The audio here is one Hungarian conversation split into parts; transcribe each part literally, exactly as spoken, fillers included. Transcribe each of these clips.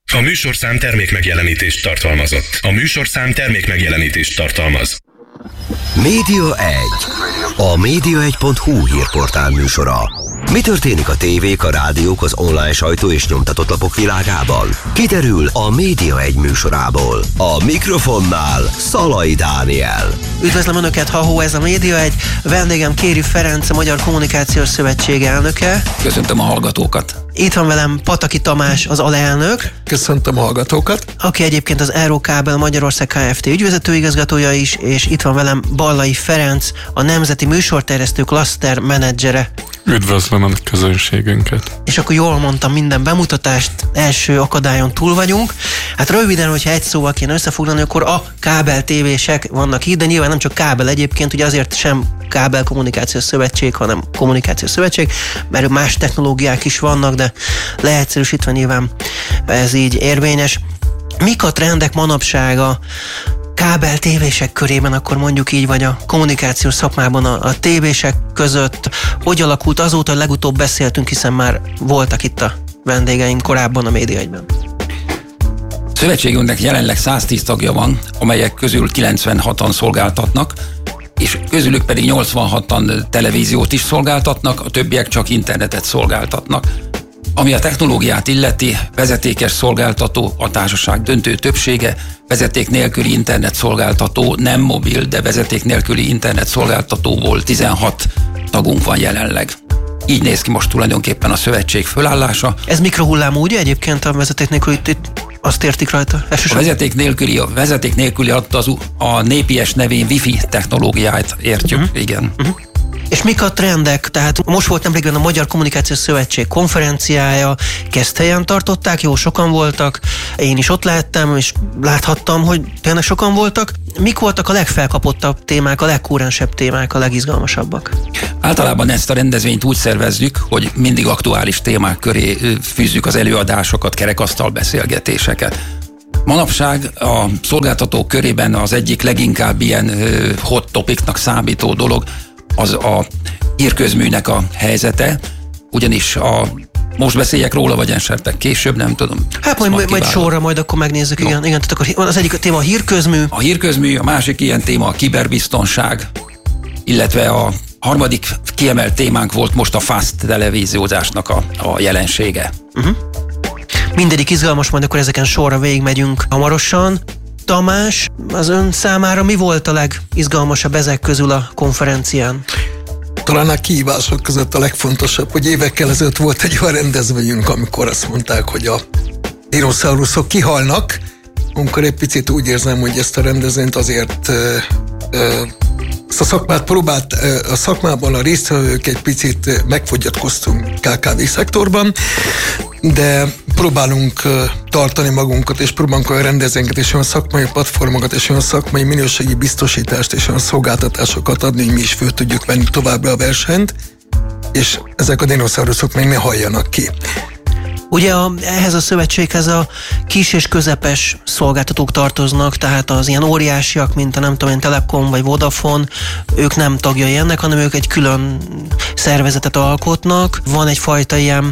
A műsorszám termék megjelenítést tartalmazott. A műsorszám termék megjelenítést tartalmaz. Média egy. A média egy pont hu hírportál műsora. Mi történik a tévék, a rádiók, az online sajtó és nyomtatott lapok világában? Kiderül a Média egy műsorából. A mikrofonnál Szalai Dániel. Üdvözlöm Önöket, ha-hó, ez a Média egy. Vendégem Kéri Ferenc, a Magyar Kommunikációs Szövetség elnöke. Köszöntöm a hallgatókat. Itt van velem Pataki Tamás, az alelnök. Köszöntöm a hallgatókat. Aki egyébként az Eurokábel Magyarország Kft. Ügyvezető igazgatója is, és itt van velem Ballai Ferenc, a Nemzeti Műsorterjesztő Klaszter menedzsere. Üdvözlöm a közönségünket. És akkor jól mondtam minden bemutatást, első akadályon túl vagyunk. Hát röviden, hogyha egy szóval kéne összefoglalni, akkor a kábel tévések vannak itt, de nyilván nem csak kábel egyébként, ugye azért sem Kábel Kommunikációs Szövetség, hanem Kommunikációs Szövetség, mert más technológiák is vannak, de leegyszerűsítve nyilván ez így érvényes. Mik a trendek manapság a kábel tévések körében, akkor mondjuk így, vagy a kommunikációs szakmában a, a tévések között? Hogy alakult azóta, legutóbb beszéltünk, hiszen már voltak itt a vendégeink korábban a Média egyben. Szövetségünknek jelenleg száztíz tagja van, amelyek közül kilencvenhatan szolgáltatnak, és közülük pedig nyolcvanhatan televíziót is szolgáltatnak, a többiek csak internetet szolgáltatnak. Ami a technológiát illeti, vezetékes szolgáltató a társaság döntő többsége, vezeték nélküli internet szolgáltató, nem mobil, de vezeték nélküli internet szolgáltatóból tizenhat tagunk van jelenleg. Így néz ki most tulajdonképpen a szövetség fölállása. Ez mikrohullámú, ugye egyébként a vezeték nélküli, azt értik rajta? A vezeték nélküli, a vezeték nélküli az a népies nevén Wi-Fi technológiát értjük, uh-huh. igen. Uh-huh. És mik a trendek? Tehát most volt nemrégben a Magyar Kommunikációs Szövetség konferenciája, Keszthelyen tartották, jó sokan voltak, én is ott lehettem, és láthattam, hogy tényleg sokan voltak. Mik voltak a legfelkapottabb témák, a legkúrensebb témák, a legizgalmasabbak? Általában ezt a rendezvényt úgy szervezzük, hogy mindig aktuális témák köré fűzzük az előadásokat, kerekasztal beszélgetéseket. Manapság a szolgáltatók körében az egyik leginkább ilyen hot topicnak számító dolog az a hírközműnek a helyzete, ugyanis a most beszéljek róla, vagy esetleg később, nem tudom. Hát majd, majd sorra, majd akkor megnézzük, no. igen, igen. Tehát akkor az egyik téma a hírközmű. A hírközmű, a másik ilyen téma a kiberbiztonság, illetve a harmadik kiemelt témánk volt most a fast televíziózásnak a, a jelensége. Uh-huh. Mindegyik izgalmas, majd akkor ezeken sorra végigmegyünk hamarosan. Tamás, az ön számára mi volt a legizgalmasabb ezek közül a konferencián? Talán a kihívások között a legfontosabb, hogy évekkel ezelőtt volt egy olyan rendezvényünk, amikor azt mondták, hogy a dinoszauruszok kihalnak, amikor egy picit úgy érzem, hogy ezt a rendezvényt azért ö, ö, ezt a szakmát próbált, a szakmában a résztvevők egy picit megfogyatkoztunk ká ká vé szektorban, de próbálunk tartani magunkat, és próbálunk olyan rendezvényeket, és olyan szakmai platformokat, és olyan szakmai minőségi biztosítást, és olyan szolgáltatásokat adni, hogy mi is föl tudjuk venni továbbra a versenyt, és ezek a dinoszauruszok még ne halljanak ki. Ugye a, ehhez a szövetséghez a kis és közepes szolgáltatók tartoznak, tehát az ilyen óriásiak, mint a nem tudom én, Telekom vagy Vodafone, ők nem tagjai ennek, hanem ők egy külön szervezetet alkotnak. Van egyfajta ilyen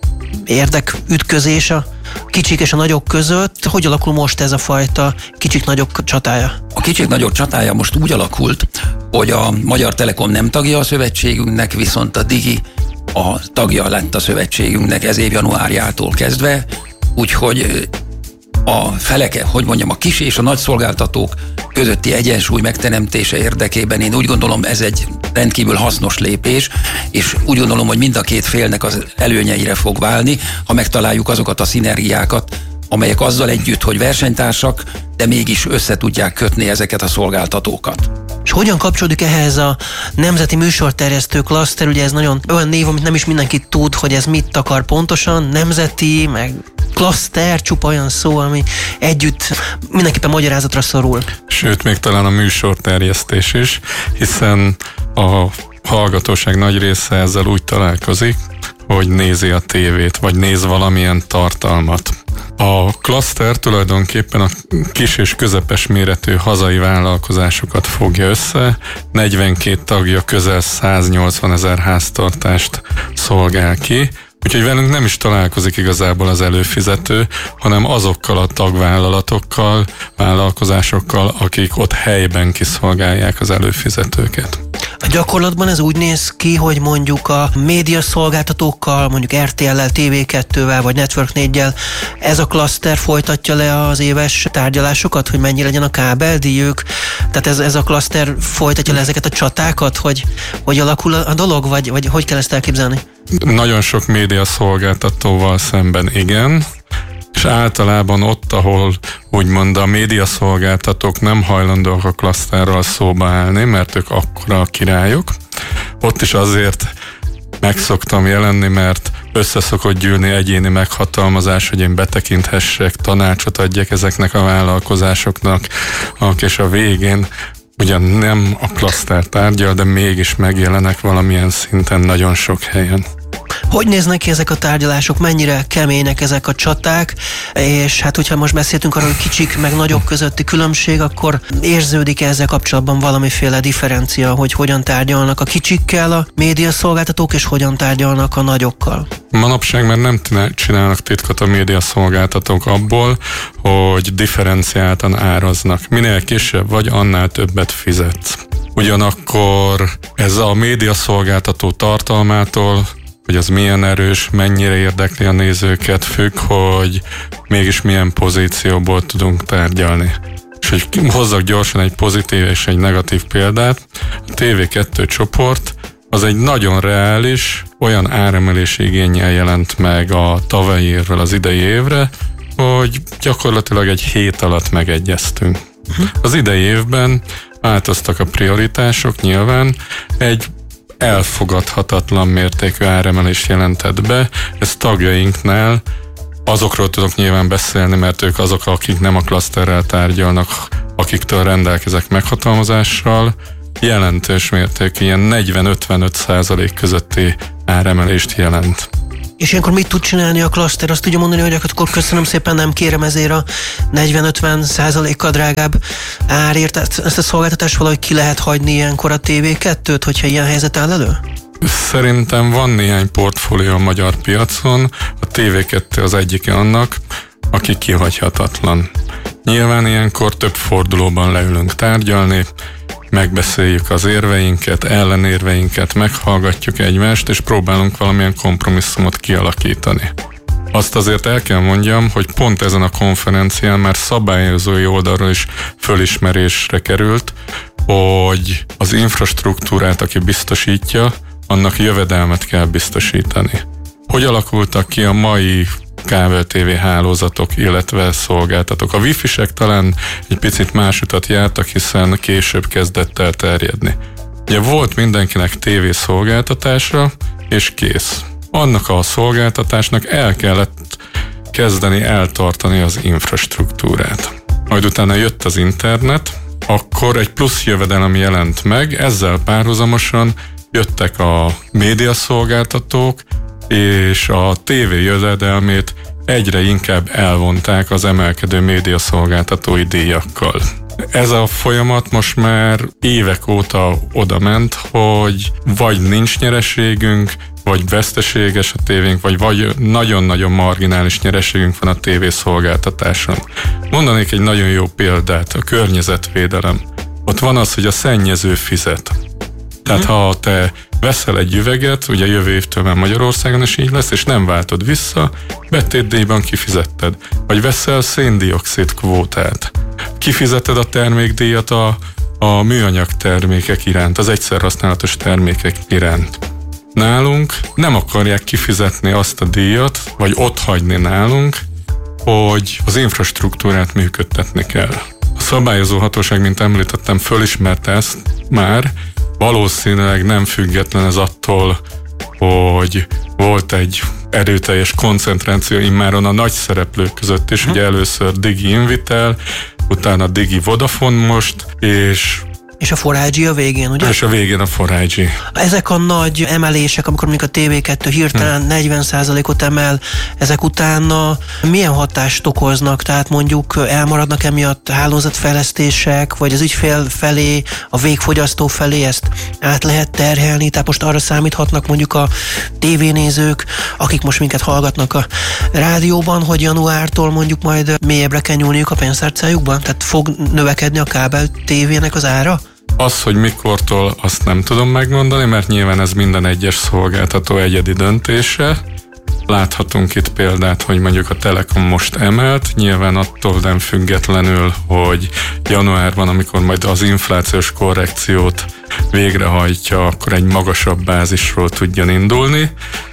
érdekütközés a kicsik és a nagyok között. Hogy alakul most ez a fajta kicsik-nagyok csatája? A kicsik-nagyok csatája most úgy alakult, hogy a Magyar Telekom nem tagja a szövetségünknek, viszont a Digi a tagja lett a szövetségünknek ez év januárjától kezdve, úgyhogy a feleke, hogy mondjam, a kis és a nagy szolgáltatók közötti egyensúly megteremtése érdekében én úgy gondolom, ez egy rendkívül hasznos lépés, és úgy gondolom, hogy mind a két félnek az előnyeire fog válni, ha megtaláljuk azokat a szinergiákat, amelyek azzal együtt, hogy versenytársak, de mégis össze tudják kötni ezeket a szolgáltatókat. És hogyan kapcsolódik ehhez a Nemzeti Műsorterjesztő Klaszter? Ugye ez nagyon olyan név, amit nem is mindenki tud, hogy ez mit akar pontosan. Nemzeti, meg klaszter, csupa olyan szó, ami együtt mindenképpen magyarázatra szorul. Sőt, még talán a műsorterjesztés is, hiszen a hallgatóság nagy része ezzel úgy találkozik, hogy nézi a tévét, vagy néz valamilyen tartalmat. A klaszter tulajdonképpen a kis és közepes méretű hazai vállalkozásokat fogja össze, negyvenkét tagja közel száznyolcvan ezer háztartást szolgál ki, Úgyhogy velünk nem is találkozik igazából az előfizető, hanem azokkal a tagvállalatokkal, vállalkozásokkal, akik ott helyben kiszolgálják az előfizetőket. A gyakorlatban ez úgy néz ki, hogy mondjuk a média szolgáltatókkal, mondjuk er té el-lel, té vé kettővel vagy Network néggyel ez a klaszter folytatja le az éves tárgyalásokat, hogy mennyi legyen a kábeldíj, ők, tehát ez, ez a klaszter folytatja le ezeket a csatákat, hogy, hogy alakul a dolog, vagy, vagy hogy kell ezt elképzelni? Nagyon sok média szolgáltatóval szemben igen, és általában ott, ahol úgymond a médiaszolgáltatók nem hajlandóak a klaszterral szóba állni, mert ők akkora a királyok, ott is azért meg szoktam jelenni, mert összeszokott gyűlni egyéni meghatalmazás, hogy én betekinthessek, tanácsot adjak ezeknek a vállalkozásoknak, és a végén ugyan nem a klaszter tárgyal, de mégis megjelenek valamilyen szinten nagyon sok helyen. Hogy néznek ki ezek a tárgyalások, mennyire kemények ezek a csaták, és hát hogyha most beszéltünk arról, hogy kicsik meg nagyok közötti különbség, akkor érződik ezzel kapcsolatban valamiféle differencia, hogy hogyan tárgyalnak a kicsikkel a médiaszolgáltatók, és hogyan tárgyalnak a nagyokkal? Manapság már nem csinálnak titkot a médiaszolgáltatók abból, hogy differenciáltan áraznak. Minél kisebb vagy, annál többet fizetsz. Ugyanakkor ez a médiaszolgáltató tartalmától, hogy az milyen erős, mennyire érdekli a nézőket, függ, hogy mégis milyen pozícióból tudunk tárgyalni. És hogy hozzak gyorsan egy pozitív és egy negatív példát, a té vé kettő csoport az egy nagyon reális, olyan áremelési igénnyel jelent meg a tavalyi évvel az idei évre, hogy gyakorlatilag egy hét alatt megegyeztünk. Az idei évben változtak a prioritások, nyilván egy elfogadhatatlan mértékű áremelést jelentett be. Ez tagjainknál, azokról tudok nyilván beszélni, mert ők azok, akik nem a klaszterrel tárgyalnak, akiktől rendelkezek meghatalmazással, jelentős mértékű, ilyen negyven-ötvenöt százalék közötti áremelést jelent. És ilyenkor mit tud csinálni a klaszter? Azt tudja mondani, hogy akkor köszönöm szépen, nem kérem ezért a negyven-ötven százalékkal drágább árért. Ezt a szolgáltatást valahogy ki lehet hagyni ilyenkor a té vé kettőt, hogyha ilyen helyzet áll elő? Szerintem van néhány portfólió a magyar piacon, a té vé kettő az egyike annak, aki kihagyhatatlan. Nyilván ilyenkor több fordulóban leülünk tárgyalni, megbeszéljük az érveinket, ellenérveinket, meghallgatjuk egymást, és próbálunk valamilyen kompromisszumot kialakítani. Azt azért el kell mondjam, hogy pont ezen a konferencián már szabályozói oldalról is fölismerésre került, hogy az infrastruktúrát, aki biztosítja, annak jövedelmet kell biztosítani. Hogy alakultak ki a mai kábel té vé hálózatok, illetve szolgáltatók? A wifi-sek talán egy picit más utat jártak, hiszen később kezdett el terjedni. Ugye volt mindenkinek tévé szolgáltatása, és kész. Annak a szolgáltatásnak el kellett kezdeni eltartani az infrastruktúrát. Majd utána jött az internet, akkor egy plusz jövedelem jelent meg, ezzel párhuzamosan jöttek a médiaszolgáltatók, és a tévé jövedelmét egyre inkább elvonták az emelkedő médiaszolgáltatói díjakkal. Ez a folyamat most már évek óta oda ment, hogy vagy nincs nyereségünk, vagy veszteséges a tévénk, vagy, vagy nagyon-nagyon marginális nyereségünk van a tévészolgáltatáson. Mondanék egy nagyon jó példát, a környezetvédelem. Ott van az, hogy a szennyező fizet. Tehát ha te veszel egy üveget, ugye jövő évtől már Magyarországon is így lesz, és nem váltod vissza, betétdíjban kifizetted. Vagy veszel széndioxid kvótát. Kifizeted a termékdíjat a, a műanyag termékek iránt, az egyszerhasználatos termékek iránt. Nálunk nem akarják kifizetni azt a díjat, vagy ott hagyni nálunk, hogy az infrastruktúrát működtetni kell. A szabályozó hatóság, mint említettem, fölismerte ezt már, valószínűleg nem független ez attól, hogy volt egy erőteljes koncentráció immáron a nagy szereplők között is, ugye először Digi Invitel, utána Digi Vodafone most, és És a four I G a végén, ugye? És a végén a four I G. Ezek a nagy emelések, amikor mondjuk a té vé kettő hirtelen hmm. negyven százalékot emel, ezek utána milyen hatást okoznak? Tehát mondjuk elmaradnak emiatt hálózatfejlesztések, vagy az ügyfél felé, a végfogyasztó felé ezt át lehet terhelni? Tehát most arra számíthatnak mondjuk a tévénézők, akik most minket hallgatnak a rádióban, hogy januártól mondjuk majd mélyebbre kell nyúlniuk a pénztárcájukban? Tehát fog növekedni a kábel tévének az ára? Az, hogy mikortól, azt nem tudom megmondani, mert nyilván ez minden egyes szolgáltató egyedi döntése. Láthatunk itt példát, hogy mondjuk a Telekom most emelt, nyilván attól nem függetlenül, hogy januárban, amikor majd az inflációs korrekciót végrehajtja, akkor egy magasabb bázisról tudjon indulni.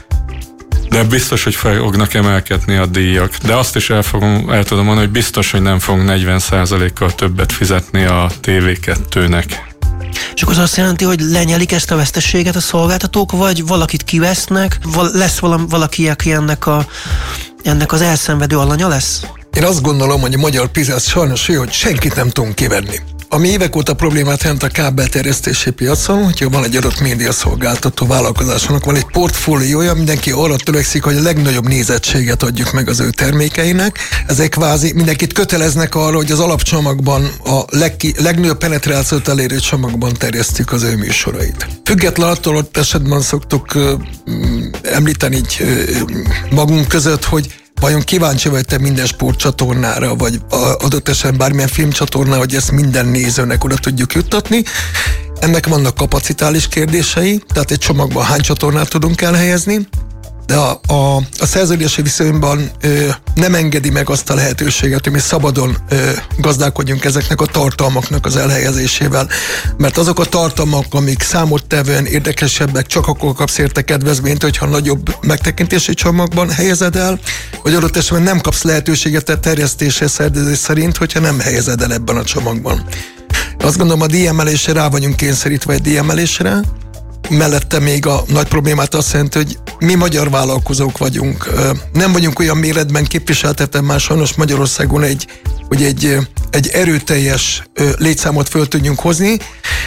De biztos, hogy fognak emelkedni a díjak. De azt is el, fogom, el tudom mondani, hogy biztos, hogy nem fogunk negyven százalékkal többet fizetni a té vé kettőnek. És akkor az azt jelenti, hogy lenyelik ezt a veszteséget a szolgáltatók, vagy valakit kivesznek, val- lesz valam, valaki, aki ennek, a, ennek az elszenvedő alanya lesz? Én azt gondolom, hogy a magyar piac sajnos olyan, hogy senkit nem tudunk kivenni. Ami évek óta problémát jelent a kábelterjesztési piacon, hogyha van egy adott médiaszolgáltató vállalkozásának, van egy portfóliója, mindenki arra törekszik, hogy a legnagyobb nézettséget adjuk meg az ő termékeinek. Ezek kvázi mindenkit köteleznek arra, hogy az alapcsomagban, a leg, legnagyobb penetrációt elérő csomagban terjesztjük az ő műsorait. Független attól, hogy esetben szoktuk uh, említeni így, uh, magunk között, hogy vajon kíváncsi vagy te minden sportcsatornára, vagy adott esetben bármilyen filmcsatornára, hogy ezt minden nézőnek oda tudjuk juttatni. Ennek vannak kapacitális kérdései, tehát egy csomagban hány csatornát tudunk elhelyezni, de a, a, a szerződési viszonyban ö, nem engedi meg azt a lehetőséget, hogy mi szabadon ö, gazdálkodjunk ezeknek a tartalmaknak az elhelyezésével. Mert azok a tartalmak, amik számottevően érdekesebbek, csak akkor kapsz érte kedvezményt, hogyha nagyobb megtekintési csomagban helyezed el, vagy adott esetben nem kapsz lehetőséget a terjesztésre szerződés szerint, hogyha nem helyezed el ebben a csomagban. Azt gondolom, a díjemelésre rá vagyunk kényszerítve egy díjemelésre, mellette még a nagy problémát azt jelenti, hogy mi magyar vállalkozók vagyunk. Nem vagyunk olyan méretben képviseltetve már sajnos Magyarországon egy, hogy egy, egy erőteljes létszámot föl tudjunk hozni.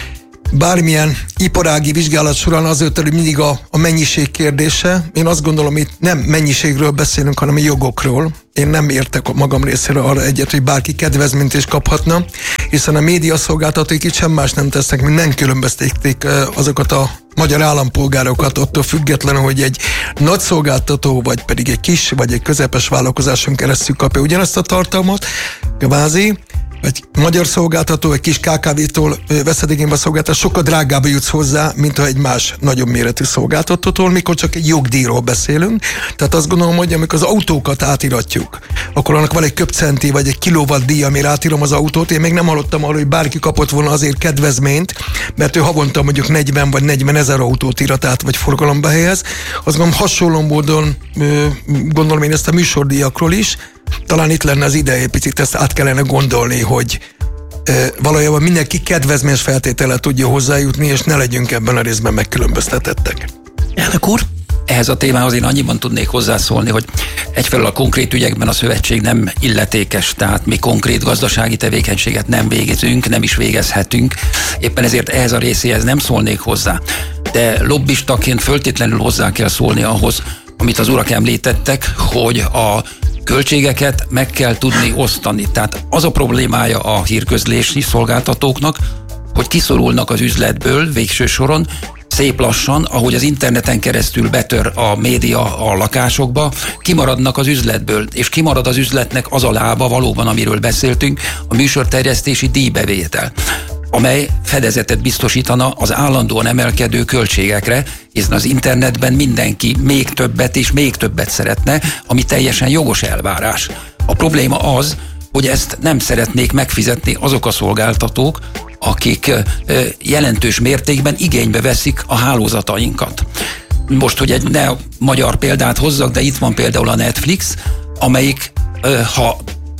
Bármilyen iparági vizsgálat során azért, hogy mindig a, a mennyiség kérdése. Én azt gondolom, itt nem mennyiségről beszélünk, hanem a jogokról. Én nem értek a magam részéről arra egyet, hogy bárki kedvezményt is kaphatna, hiszen a médiaszolgáltatók itt sem más nem tesznek, mint nem különböztették azokat a magyar állampolgárokat attól függetlenül, hogy egy nagy szolgáltató, vagy pedig egy kis, vagy egy közepes vállalkozáson keresztül kapja ugyanezt a tartalmat, kvázi, egy magyar szolgáltató, egy kis ká ká vé-tól veszed igénybe a szolgáltatást, sokkal drágább jutsz hozzá, mint ha egy más nagyobb méretű szolgáltatótól, mikor csak egy jogdíjról beszélünk. Tehát azt gondolom, hogy amikor az autókat átiratjuk, akkor annak van egy köbcenti vagy egy kilowatt díj, amire átírom az autót. Én még nem hallottam arról, hogy bárki kapott volna azért kedvezményt, mert ő havonta mondjuk negyven vagy negyven ezer autót írat át, vagy forgalomba helyez. Azt gondolom, hasonló módon gondolom én ezt a műsordíjakról is. Talán itt lenne az ideje, picit ezt át kellene gondolni, hogy e, valójában mindenki kedvezményes feltétele tudja hozzájutni, és ne legyünk ebben a részben megkülönböztetettek. Elnök úr? Ehhez a témához én annyiban tudnék hozzászólni, hogy egyfelől a konkrét ügyekben a szövetség nem illetékes, tehát mi konkrét gazdasági tevékenységet nem végezünk, nem is végezhetünk. Éppen ezért ehhez a részéhez nem szólnék hozzá. De lobbistaként föltétlenül hozzá kell szólni ahhoz, amit az urak említettek, hogy a költségeket meg kell tudni osztani. Tehát az a problémája a hírközlési szolgáltatóknak, hogy kiszorulnak az üzletből végső soron, szép lassan, ahogy az interneten keresztül betör a média a lakásokba, kimaradnak az üzletből, és kimarad az üzletnek az a lába valóban, amiről beszéltünk, a műsorterjesztési díjbevétel, amely fedezetet biztosítana az állandóan emelkedő költségekre, hiszen az internetben mindenki még többet és még többet szeretne, ami teljesen jogos elvárás. A probléma az, hogy ezt nem szeretnék megfizetni azok a szolgáltatók, akik jelentős mértékben igénybe veszik a hálózatainkat. Most, hogy egy ne magyar példát hozzak, de itt van például a Netflix, amelyik, ha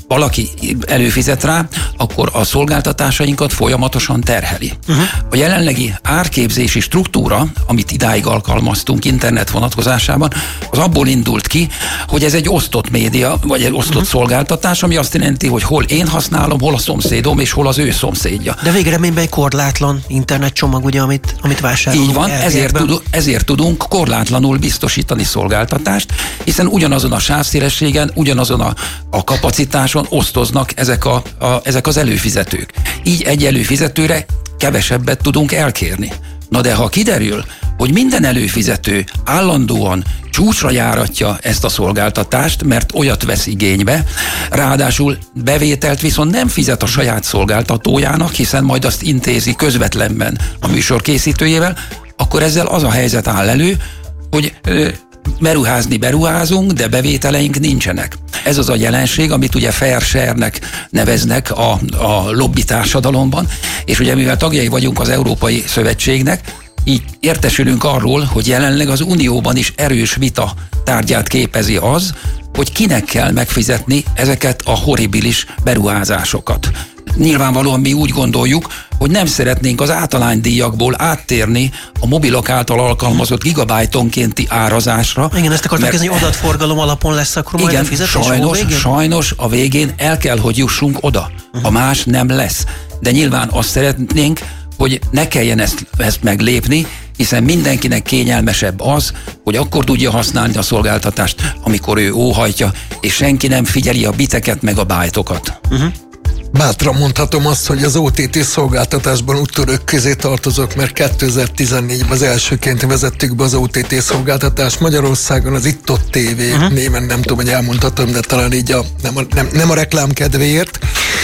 valaki előfizet rá, akkor a szolgáltatásainkat folyamatosan terheli. Uh-huh. A jelenlegi árképzési struktúra, amit idáig alkalmaztunk internet vonatkozásában, az abból indult ki, hogy ez egy osztott média, vagy egy osztott uh-huh. szolgáltatás, ami azt jelenti, hogy hol én használom, hol a szomszédom, és hol az ő szomszédja. De végeredményben egy korlátlan internetcsomag, ugye, amit, amit vásárolunk. Így van, ezért, tud, ezért tudunk korlátlanul biztosítani szolgáltatást, hiszen ugyanazon a sávszélességen, ugyanazon a, a kapacitáson osztoznak ezek, a, a, ezek az előfizetők. Így egy előfizetőre kevesebbet tudunk elkérni. Na de ha kiderül, hogy minden előfizető állandóan csúcsra járatja ezt a szolgáltatást, mert olyat vesz igénybe, ráadásul bevételt viszont nem fizet a saját szolgáltatójának, hiszen majd azt intézi közvetlenben a műsor készítőjével, akkor ezzel az a helyzet áll elő, hogy ö, beruházni beruházunk, de bevételeink nincsenek. Ez az a jelenség, amit ugye fair share-nek neveznek a, a lobby társadalomban, és ugye mivel tagjai vagyunk az Európai Szövetségnek, így értesülünk arról, hogy jelenleg az Unióban is erős vita tárgyát képezi az, hogy kinek kell megfizetni ezeket a horribilis beruházásokat. Nyilvánvalóan mi úgy gondoljuk, hogy nem szeretnénk az általánydíjakból áttérni a mobilok által alkalmazott gigabájtonkénti árazásra. Igen, ezt akartam kezdeni, adatforgalom alapon lesz akkor majd igen, a fizetés sajnos, sajnos a végén el kell, hogy jussunk oda. A más nem lesz. De nyilván azt szeretnénk, hogy ne kelljen ezt, ezt meglépni, hiszen mindenkinek kényelmesebb az, hogy akkor tudja használni a szolgáltatást, amikor ő óhajtja, és senki nem figyeli a biteket meg a bájtokat. Uh-huh. Bátran mondhatom azt, hogy az o té té szolgáltatásban úttörők közé tartozok, mert kétezer-tizennégyben az elsőként vezettük be az o té té szolgáltatást Magyarországon, az Itt-Ott té vé, uh-huh. néven nem tudom, hogy elmondhatom, de talán így a, nem, a, nem, nem a reklám kedvéért.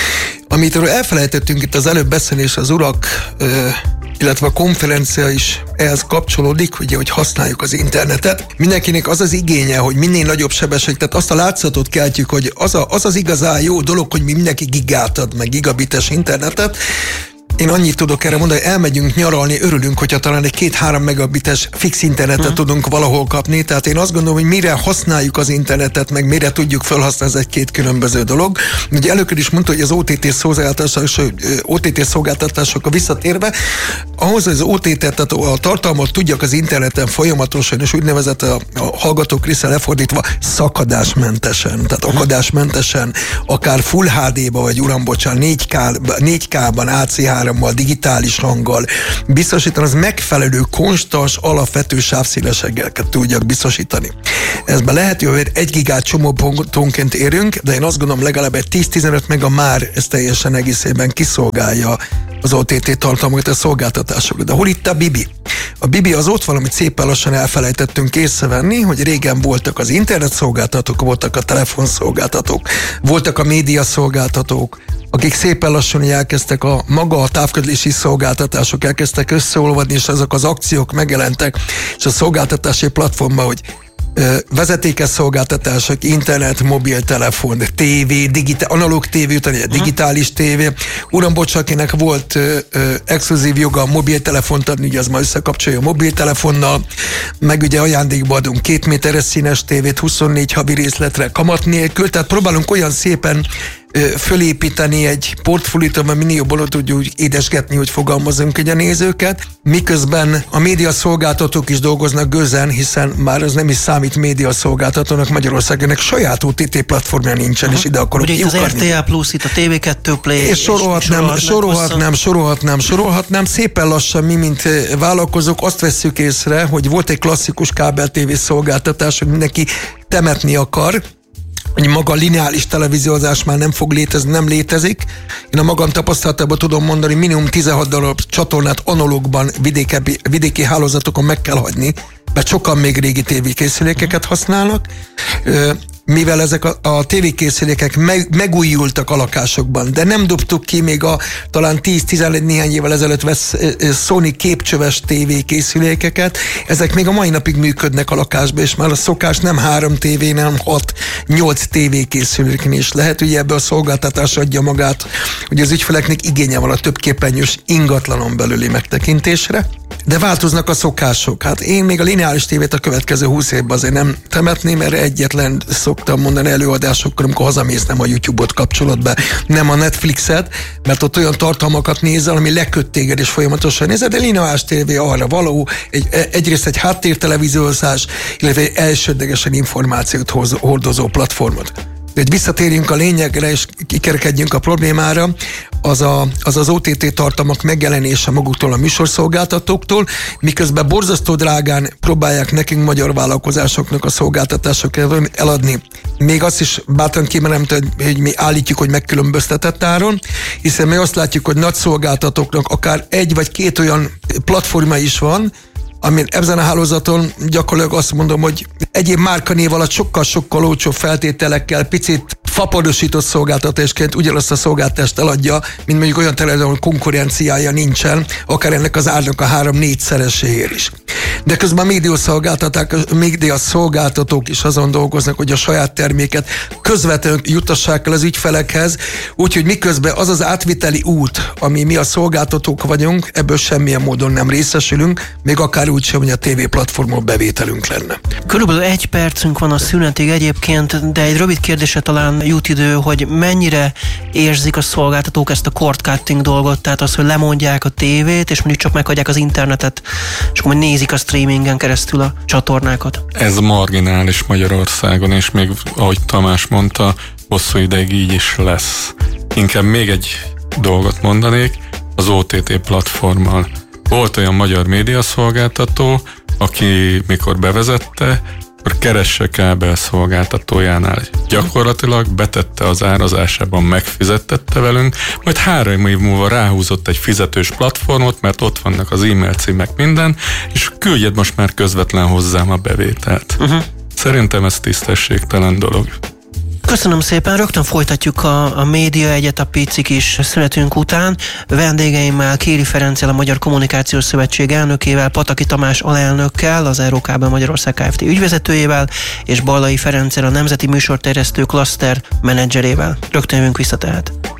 Amitől elfelejtettünk itt az előbb beszélni, és az urak, illetve a konferencia is ehhez kapcsolódik, ugye, hogy használjuk az internetet. Mindenkinek az az igénye, hogy minél nagyobb sebesség, tehát azt a látszatot keltjük, hogy az, a, az az igazán jó dolog, hogy mi mindenki gigát ad, meg gigabites internetet. Én annyit tudok erre mondani, hogy elmegyünk nyaralni, örülünk, hogyha talán egy két-három megabites fix internetet uh-huh. tudunk valahol kapni, tehát én azt gondolom, hogy mire használjuk az internetet, meg mire tudjuk felhasználni, ez egy-két különböző dolog. Ugye előkör is mondta, hogy az o té té szolgáltatások, o té té szolgáltatások a visszatérve, ahhoz, hogy az o té té, tehát a tartalmat tudjak az interneten folyamatosan, és úgynevezett a, a hallgatók része lefordítva szakadásmentesen, tehát akadásmentesen, akár Full há dé-ba, vagy uram, bocsán, négy ká-ban, á cé hárommal, digitális hanggal biztosítani, az megfelelő, konstans, alapvető sávszélességeket tudjak biztosítani. Ezben lehet, hogy egy gigát csomópontonként érünk, de én azt gondolom, legalább egy tíz-tizenöt mega már ez teljesen egészében kiszolgálja az o té té tartalmakat, a szolgáltatásokat. De hol itt a Bibi? A Bibi az ott valamit szépen lassan elfelejtettünk észrevenni, hogy régen voltak az internet szolgáltatók, voltak a telefonszolgáltatók, voltak a média szolgáltatók, akik szépen lassan elkezdtek a maga a távközlési szolgáltatások, elkezdtek összeolvadni, és azok az akciók megjelentek, és a szolgáltatási platformban, hogy vezetékes szolgáltatások, internet, mobiltelefon, tévé, digitál, analóg tévé, utána digitális tévé. Uram, bocs, akinek volt ö, ö, exkluzív joga a mobiltelefont adni, ugye az ma összekapcsolja a mobiltelefonnal, meg ugye ajándékba adunk két méteres színes tévét, huszonnégy havi részletre kamat nélkül, tehát próbálunk olyan szépen fölépíteni egy portfóliót, amely minél jobban tudjuk édesgetni, hogy fogalmazunk egy a nézőket, miközben a média szolgáltatók is dolgoznak gőzen, hiszen már az nem is számít média szolgáltatónak, Magyarországnak saját o té té platformja nincsen, uh-huh. és ide akarok ugye itt az er té á Plus, itt a té vé kettő Play, és sorolhatnám, sorolhatnám, sorolhatnám, sorolhatnám, szépen lassan mi, mint vállalkozók azt vesszük észre, hogy volt egy klasszikus kábel tévé szolgáltatás, hogy mindenki temetni akar, hogy maga a lineáris televíziózás már nem fog létezni, nem létezik. Én a magam tapasztalatában tudom mondani, minimum tizenhat darab csatornát analógban vidéki, vidéki hálózatokon meg kell hagyni, mert sokan még régi tévékészülékeket használnak. Mivel ezek a, a tévékészülékek meg, megújultak a lakásokban, de nem dobtuk ki még a talán tíz-tizenegy néhány évvel ezelőtt vesz Sony képcsöves tévékészülékeket, ezek még a mai napig működnek a lakásban, és már a szokás nem három tévé, nem hat-nyolc tévékészüléken is lehet, ugye ebből a szolgáltatás adja magát, hogy az ügyfeleknek igénye van a többképernyős ingatlanon belüli megtekintésre. de változnak a szokások. Hát én még a lineáris tévét a következő húsz évben azért nem temetném, mert egyetlen szoktam mondani előadásokkor, amikor hazamész, nem a YouTube-ot kapcsolod be, nem a Netflixet, mert ott olyan tartalmakat nézel, ami leköt téged és folyamatosan nézed, de lineáris tévé arra való, egy, egyrészt egy háttértelevíziózás, illetve egy elsődlegesen információt hoz, hordozó platformot. De hogy visszatérjünk a lényegre, és kikerekedjünk a problémára, az, a, az az o té té tartalmak megjelenése maguktól a műsorszolgáltatóktól, miközben borzasztó drágán próbálják nekünk magyar vállalkozásoknak a szolgáltatásokat eladni. Még azt is bátran kimerem, hogy mi állítjuk, hogy megkülönböztetett áron, hiszen mi azt látjuk, hogy nagy szolgáltatóknak akár egy vagy két olyan platforma is van, amin ezen a hálózaton gyakorlatilag azt mondom, hogy egyéb márkanév alatt sokkal-sokkal olcsóbb feltételekkel, picit fapadosított szolgáltatásként ugyanazt a szolgáltatást eladja, mint mondjuk olyan területen, ahol konkurenciája nincsen, akár ennek az árnak a három-négy szereséért is. De közben a médiaszolgáltatók, médiaszolgáltatók is azon dolgoznak, hogy a saját terméket közvetlenül jutassák el az ügyfelekhez, úgyhogy miközben az az átviteli út, ami mi a szolgáltatók vagyunk, ebből semmilyen módon nem részesülünk, még akár úgy sem, hogy a tévéplatformon bevételünk lenne. Körülbelül egy percünk van a szünetig egyébként, de egy rövid kérdésre talán jut idő, hogy mennyire érzik a szolgáltatók ezt a cord cutting dolgot, tehát az, hogy lemondják a tévét, és mondjuk csak meghagyják az internetet, és akkor nézik a streamingen keresztül a csatornákat. Ez marginális Magyarországon, és még, ahogy Tamás mondta, hosszú ideig így is lesz. Inkább még egy dolgot mondanék, az o té té platformmal. Volt olyan magyar médiaszolgáltató, aki mikor bevezette, akkor keresse kábel szolgáltatójánál. Gyakorlatilag betette az árazásában, megfizettette velünk, majd három év múlva ráhúzott egy fizetős platformot, mert ott vannak az e-mail címek, minden, és küldjed most már közvetlen hozzám a bevételt. Uh-huh. Szerintem ez tisztességtelen dolog. Köszönöm szépen, rögtön folytatjuk a, a Média Egyet a picik is szünetünk után. Vendégeimmel, Kéri Ferenccel, a Magyar Kommunikációs Szövetség elnökével, Pataki Tamás alelnökkel, az Eurokábel Magyarország Kft. Ügyvezetőjével, és Ballai Ferenccel, a Nemzeti Műsorterjesztő Klaszter menedzserével. Rögtön jövünk vissza tehát.